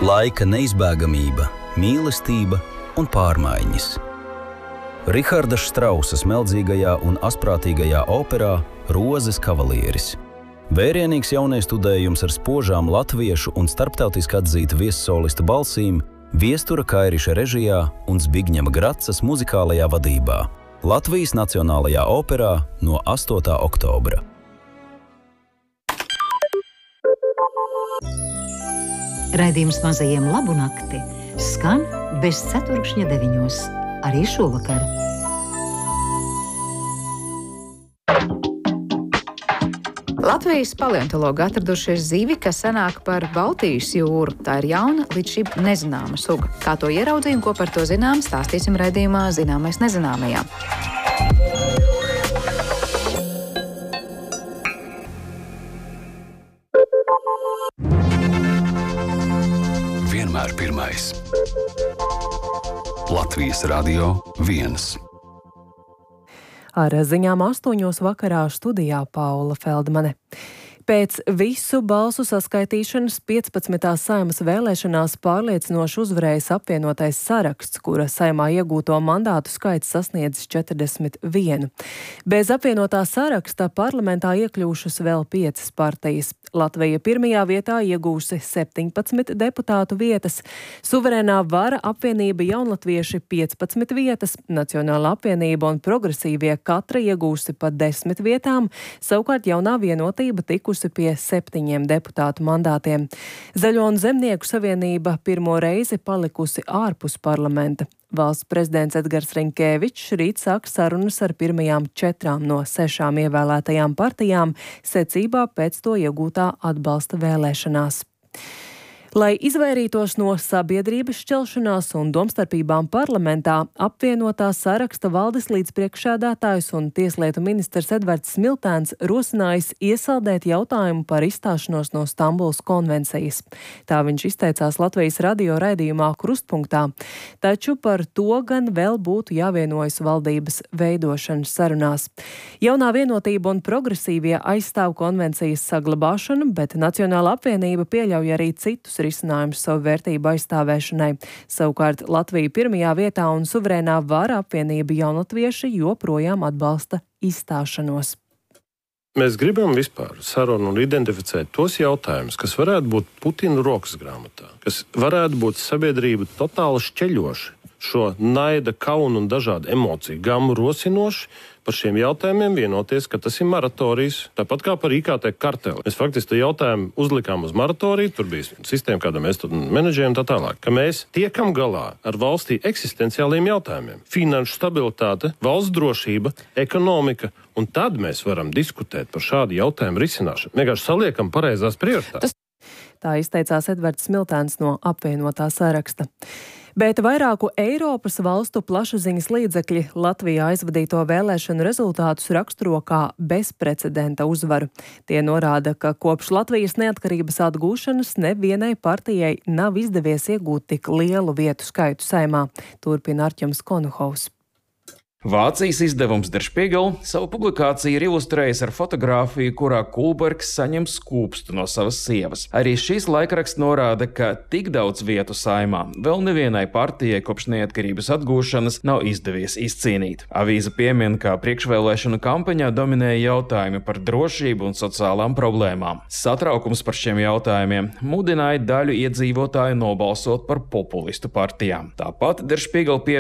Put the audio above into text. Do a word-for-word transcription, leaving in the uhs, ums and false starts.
Laika neizbēgamība, mīlestība un pārmaiņas. Riharda Štrausa smeldzīgajā un asprātīgajā operā Rozes kavalieris. Vērienīgs jaunais studējums ar spožām latviešu un starptautiski atzītu viessolistu balsīm Viestura Kairiša režijā un Zbigņeva Gracas muzikālajā vadībā. Latvijas Nacionālajā operā no astotā oktobra. Raidījums Mazajiem labu nakti skan bez ceturkšņa deviņos. Arī šovakar. Latvijas paleontologi atradušies zivi, kas sanāk par Baltijas jūru. Tā ir jauna, līdz šim nezināma suga. Kā to ieraudzīja un ko par to zinām, stāstīsim raidījumā Zināmais nezināmajā. Vienmēr pirmais. Latvijas Radio viens. Ar ziņām astoņos vakarā studijā Paula Feldmane. Pēc visu balsu saskaitīšanas piecpadsmitās Saeimas vēlēšanās pārliecinoši uzvarējis apvienotais saraksts, kura Saeimā iegūto mandātu skaits sasniedzis četrdesmit vienu. Bez apvienotā saraksta parlamentā iekļūšas vēl piecas partijas. Latvija pirmajā vietā iegūsi septiņpadsmit deputātu vietas, Suverēnā vara apvienība Jaunlatvieši piecpadsmit vietas, Nacionālā apvienība un Progresīvie katra iegūsi pa desmit vietām, savukārt Jaunā vienotība tikusi pie septiņiem deputātu mandātiem. Zaļo un Zemnieku savienība pirmo reizi palikusi ārpus parlamenta. Valsts prezidents Edgars Rinkēvičs rīt sāk sarunas ar pirmajām četrām no sešām ievēlētajām partijām secībā pēc to iegūtā atbalsta vēlēšanās. Lai izvairītos no sabiedrības šķelšanās un domstarpībām parlamentā, apvienotā saraksta valdes līdzpriekšsēdētājs un tieslietu ministrs Edvards Smiltēns rosinājis iesaldēt jautājumu par izstāšanos no Stambulas konvencijas. Tā viņš izteicās Latvijas radio raidījumā Krustpunktā, taču par to gan vēl būtu jāvienojas valdības veidošanas sarunās. Jaunā vienotība un Progresīvie aizstāv konvencijas saglabāšanu, bet Nacionālā apvienība pieļauj arī citus risinājums savu vērtību aizstāvēšanai. Savukārt Latvija pirmajā vietā un Suverēnā vara apvienība Jaunatvieši joprojām atbalsta izstāšanos. Mēs gribam vispār sarunu un identificēt tos jautājumus, kas varētu būt Putina rokas grāmatā, kas varētu būt sabiedrību totāli šķeļoši, šo naida, kaunu un dažādu emociju gamu rosinoši, par šiem jautājumiem vienoties, ka tas ir moratorijas, tāpat kā par I K T karteli. Mēs faktiski to jautājumu uzlikām uz moratoriju, tur bija sistēma, kāda mēs tur menedžējam tā tālāk, ka mēs tiekam galā ar valstī eksistenciāliem jautājumiem. Finanšu stabilitāte, valsts drošība, ekonomika, un tad mēs varam diskutēt par šādu jautājumu risināšanu. Vienkārši saliekam pareizās prioritātes. Tā izteicās Edvards Smiltēns no apvienotā saraksta. Bet vairāku Eiropas valstu plašsaziņas līdzekļi Latvijā aizvadīto vēlēšanu rezultātus raksturo kā bezprecedenta uzvaru. Tie norāda, ka kopš Latvijas neatkarības atgūšanas nevienai partijai nav izdevies iegūt tik lielu vietu skaitu Saeimā, turpina Arķems Konuhovs. Vācijas izdevums Der Spiegel savu publikāciju ir ilustrējis ar fotogrāfiju, kurā Kulbergs saņem skūpstu no savas sievas. Arī šīs laikraksts norāda, ka tik daudz vietu Saeimā vēl nevienai partijai kopš neatkarības atgūšanas nav izdevies izcīnīt. Avīze piemin, ka priekšvēlēšanu kampaņā dominēja jautājumi par drošību un sociālām problēmām. Satraukums par šiem jautājumiem mudināja daļu iedzīvotāju nobalsot par populistu partijām. Tāpat Der Spiegel pie